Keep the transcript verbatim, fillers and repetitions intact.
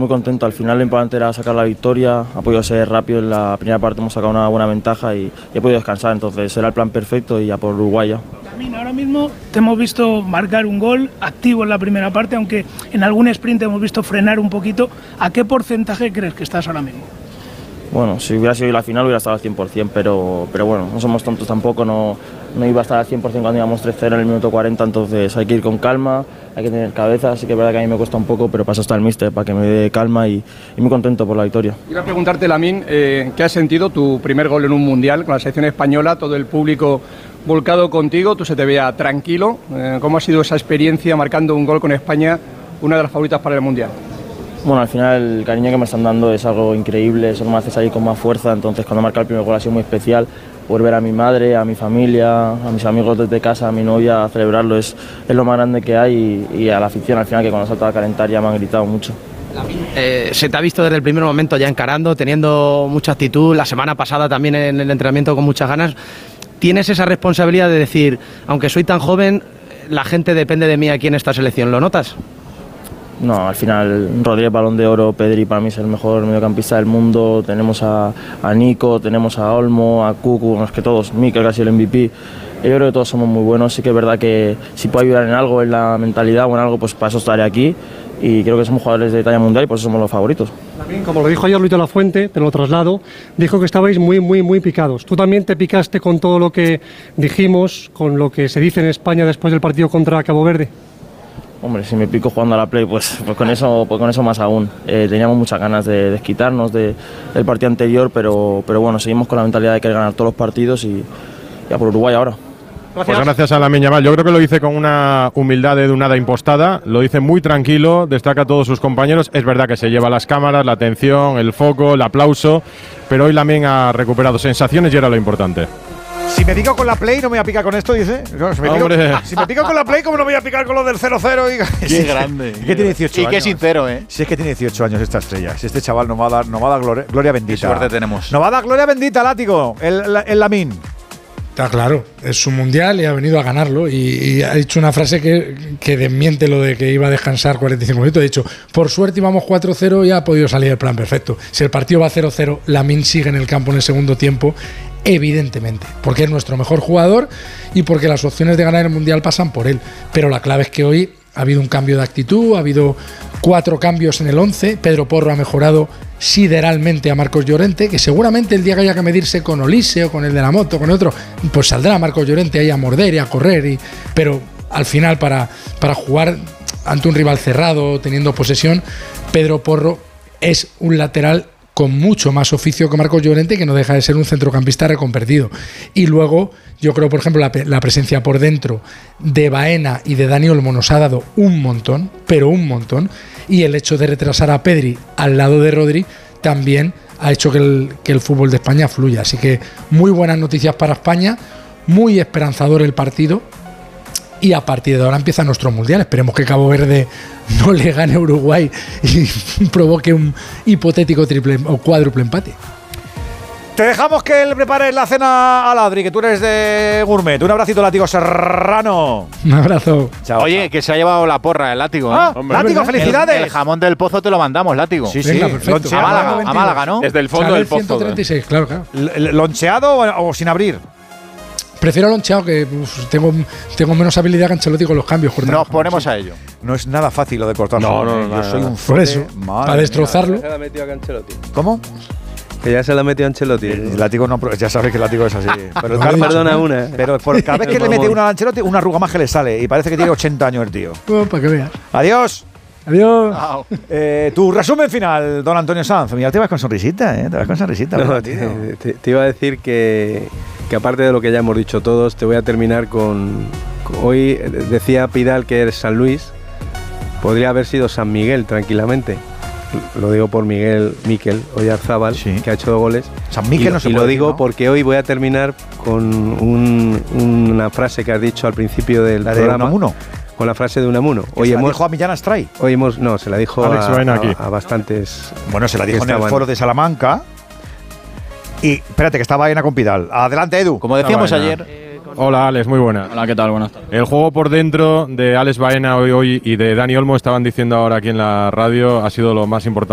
muy contento. Al final lo importante era sacar la victoria, ha podido ser rápido, en la primera parte hemos sacado una buena ventaja y, y he podido descansar, entonces era el plan perfecto y ya por Uruguay ya. También ahora mismo te hemos visto marcar un gol activo en la primera parte, aunque en algún sprint hemos visto frenar un poquito. ¿A qué porcentaje crees que estás ahora mismo? Bueno, si hubiera sido la final hubiera estado al cien por cien, pero, pero bueno, no somos tontos tampoco, no, no iba a estar al cien por cien cuando íbamos tres cero en el minuto cuarenta, entonces hay que ir con calma, hay que tener cabeza, así que es verdad que a mí me cuesta un poco, pero pasa hasta el míster para que me dé calma y, y muy contento por la victoria. Iba a preguntarte, Lamine, eh, ¿qué has sentido tu primer gol en un mundial con la selección española, todo el público volcado contigo, tú se te veía tranquilo? Eh, ¿Cómo ha sido esa experiencia marcando un gol con España, una de las favoritas para el mundial? Bueno, al final el cariño que me están dando es algo increíble, eso me hace salir con más fuerza, entonces cuando marca el primer gol ha sido muy especial, por ver a mi madre, a mi familia, a mis amigos desde casa, a mi novia, a celebrarlo, es, es lo más grande que hay y, y a la afición al final que cuando salta a calentar ya me han gritado mucho. Eh, se te ha visto desde el primer momento ya encarando, teniendo mucha actitud, la semana pasada también en el entrenamiento con muchas ganas. ¿Tienes esa responsabilidad de decir, aunque soy tan joven, la gente depende de mí aquí en esta selección? ¿Lo notas? No, al final Rodríguez, Balón de Oro, Pedri para mí es el mejor mediocampista del mundo, tenemos a, a Nico, tenemos a Olmo, a Cucu, es que todos, Mikel casi el M V P, yo creo que todos somos muy buenos, sí que es verdad que si puedo ayudar en algo, en la mentalidad o en algo, pues para eso estaré aquí y creo que somos jugadores de talla mundial y por eso somos los favoritos. Como lo dijo ayer Luis de la Fuente, te lo traslado, dijo que estabais muy, muy, muy picados. ¿Tú también te picaste con todo lo que dijimos, con lo que se dice en España después del partido contra Cabo Verde? Hombre, si me pico jugando a la Play, pues, pues, con, eso, pues con eso más aún. Eh, teníamos muchas ganas de desquitarnos de, del partido anterior, pero, pero bueno, seguimos con la mentalidad de querer ganar todos los partidos y ya por Uruguay ahora. Gracias. Pues gracias a Lamine Yamal. Yo creo que lo dice con una humildad de nada impostada, lo dice muy tranquilo, destaca a todos sus compañeros. Es verdad que se lleva las cámaras, la atención, el foco, el aplauso, pero hoy Lamine ha recuperado sensaciones y era lo importante. Si me pico con la Play, no me voy a picar con esto, dice. Si me, pico, si me pico con la Play, ¿cómo no me voy a picar con lo del cero cero? Qué sí, grande. Es que tiene dieciocho y años. Y qué sincero, ¿eh? Si es que tiene dieciocho años esta estrella. Si este chaval nos va a dar, nos va a dar gloria, gloria bendita. Qué suerte tenemos. Nos va a dar gloria bendita, Látigo, el, el, el Lamine. Está claro, es su mundial y ha venido a ganarlo y, y ha dicho una frase que, que desmiente lo de que iba a descansar cuarenta y cinco minutos. Ha dicho, por suerte íbamos cuatro cero y ha podido salir el plan perfecto. Si el partido va cero cero, Lamine sigue en el campo en el segundo tiempo, evidentemente, porque es nuestro mejor jugador y porque las opciones de ganar el mundial pasan por él. Pero la clave es que hoy ha habido un cambio de actitud, ha habido cuatro cambios en el once. Pedro Porro ha mejorado sideralmente a Marcos Llorente, que seguramente el día que haya que medirse con Olise o con el de la moto, con otro, pues saldrá Marcos Llorente ahí a morder y a correr, y, pero al final para, para jugar ante un rival cerrado, teniendo posesión, Pedro Porro es un lateral con mucho más oficio que Marcos Llorente, que no deja de ser un centrocampista reconvertido. Y luego, yo creo, por ejemplo, la, la presencia por dentro de Baena y de Dani Olmo nos ha dado un montón, pero un montón, y el hecho de retrasar a Pedri al lado de Rodri también ha hecho que el, que el fútbol de España fluya. Así que muy buenas noticias para España, muy esperanzador el partido, y a partir de ahora empieza nuestro mundial. Esperemos que Cabo Verde no le gane a Uruguay y provoque un hipotético triple o cuádruple empate. Te dejamos que le prepares la cena a Adri, que tú eres de gourmet. Un abracito, Látigo Serrano. Un abrazo. Chao. Oye, que se ha llevado la porra el Látigo. ¿eh? Ah, Hombre, Látigo, felicidades. El, el jamón del Pozo te lo mandamos, Látigo. Sí, sí. Venga, perfecto. A Málaga, a Málaga, ¿no? Desde el fondo del Pozo. ciento treinta y seis, claro, claro. ¿Loncheado o, o sin abrir? Prefiero loncheado, que uf, tengo, tengo menos habilidad que Ancelotti con los cambios. Nos ponemos a ello. No es nada fácil lo de cortar. No, no, no. Yo no, soy no. un Por eso, para destrozarlo. Se la metió a Ancelotti. ¿Cómo? Que ya se la metió a Ancelotti. El látigo no, ya sabes que el látigo es así. Pero no, perdona una. Pero por cada vez que le mete una a Ancelotti, una arruga más que le sale. Y parece que tiene ochenta años el tío. Oh, para que veas. Adiós. Adiós. Eh, tu resumen final, don Antonio Sanz. Mira, te vas con sonrisita, ¿eh? Te vas con sonrisita. No, te, te, te iba a decir que, que aparte de lo que ya hemos dicho todos, te voy a terminar con, con... Hoy decía Pidal que es San Luis. Podría haber sido San Miguel, tranquilamente. Lo digo por Miguel Miquel Oyarzábal, sí, que ha hecho dos goles. San Miguel y, no se y puede lo digo decir, ¿no? Porque hoy voy a terminar con un, una frase que has dicho al principio del ¿La de programa. Unamuno? Con la frase de Unamuno. Hoy ¿Se hemos, la dijo a Millán Astray? Hoy hemos, no, se la dijo Alex a, Baena aquí. a, a bastantes. Bueno, se la dijo en estaban. el foro de Salamanca. Y espérate, que estaba Baena con Pidal. Adelante, Edu. Como decíamos ayer. Hola, Alex, muy buena. Hola, ¿qué tal? Buenas tardes. El juego por dentro de Alex Baena hoy, hoy y de Dani Olmo, estaban diciendo ahora aquí en la radio, ha sido lo más importante.